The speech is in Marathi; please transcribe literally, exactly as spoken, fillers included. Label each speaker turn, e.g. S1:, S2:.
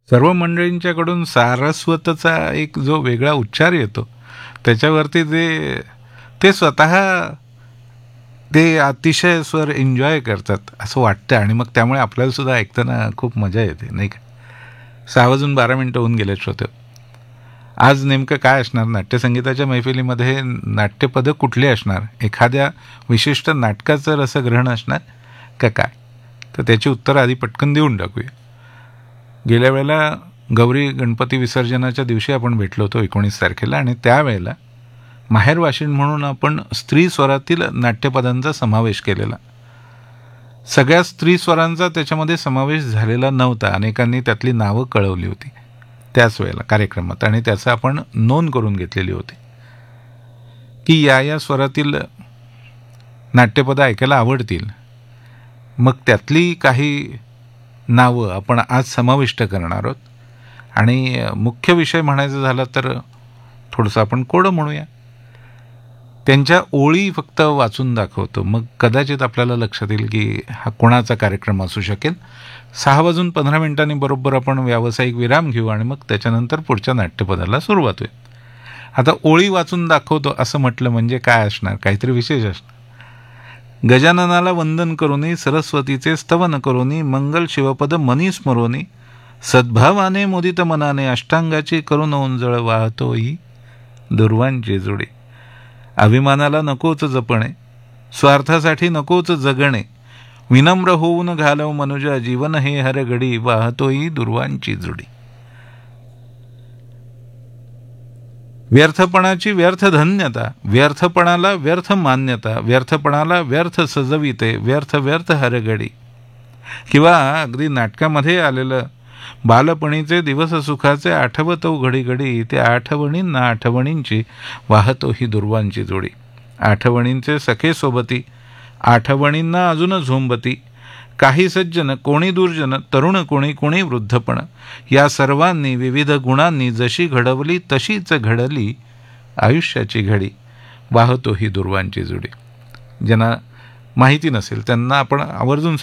S1: सर्व मंडळींच्याकडून सारस्वतचा एक जो वेगळा उच्चार येतो, त्याच्यावरती ते ते स्वतः ते अतिशय स्वर एन्जॉय करतात असं वाटतं. आणि मग त्यामुळे आपल्याला सुद्धा ऐकताना खूप मजा येते, नाही का? सहा वाजून बारा मिनटं होऊन गेले श्रोते. आज नेमकं काय असणार नाट्यसंगीताच्या मैफिलीमध्ये? नाट्यपदं कुठली असणार? एखाद्या विशिष्ट नाटकाचं रसग्रहण असणार का काय? तर त्याची उत्तरं आधी पटकन देऊन टाकूया. गेल्या वेळेला गौरी गणपती विसर्जनाच्या दिवशी आपण भेटलो होतो एकोणीस तारखेला, आणि त्यावेळेला माहेरवाशीण म्हणून आपण स्त्री स्वरातील नाट्यपदांचा समावेश केलेला. सगळ्या स्त्री स्वरांचा त्याच्यामध्ये समावेश झालेला नव्हता. अनेकांनी त्यातली नावं कळवली होती त्याच वेळेला कार्यक्रमात, आणि त्याचं आपण नोंद करून घेतलेली होती की या या स्वरातील नाट्यपदं ऐकायला आवडतील. मग त्यातली काही नावं आपण आज समाविष्ट करणार आहोत. आणि मुख्य विषय म्हणायचं झालं तर थोडंसं आपण कोडं म्हणूया. त्यांच्या ओळी फक्त वाचून दाखवतो, मग कदाचित आपल्याला लक्षात येईल की हा कोणाचा कार्यक्रम असू शकेल. सहा वाजून पंधरा मिनिटांनी बरोबर आपण व्यावसायिक विराम घेऊ आणि मग त्याच्यानंतर पुढच्या नाट्यपदाला सुरुवात होईल. आता ओळी वाचून दाखवतो असं म्हटलं म्हणजे काय असणार? काहीतरी विशेष असणार. गजाननाला वंदन करोनी, सरस्वतीचे स्तवन करोनी, मंगल शिवपद मनी स्मरोनी, सद्भावाने मोदित मनाने, अष्टांगाची करुण ओंजळ वाहतोही दुर्वांची जोडी. अभिमानाला नकोच जपणे, स्वार्थासाठी नकोच जगणे, विनम्र होऊन घालव मनुजा, जीवन हे हरगडी वाहतोही दुर्वांची जोडी. व्यर्थपणाची व्यर्थ धन्यता, व्यर्थपणाला व्यर्थ मान्यता, व्यर्थपणाला व्यर्थ सजविते, व्यर्थ व्यर्थ हरगडी. किंवा अगदी नाटकामध्ये आलेलं बालपणीचे दिवस सुखाचे आठवतो घडी घडी, त्या आठवणींना आठवणींची वाहतो ही दुर्वांची जोडी. आठवणींचे सखे सोबती, आठवणींना अजून झोंबती, काही सज्जन कोणी दुर्जन, तरुण कोणी कोणी वृद्धपण, या सर्वांनी विविध गुणांनी जशी घडवली तशीच घडली आयुष्याची घडी, वाहतो ही दुर्वांची जोडी. ज्यांना माहिती नसेल त्यांना आपण आवर्जून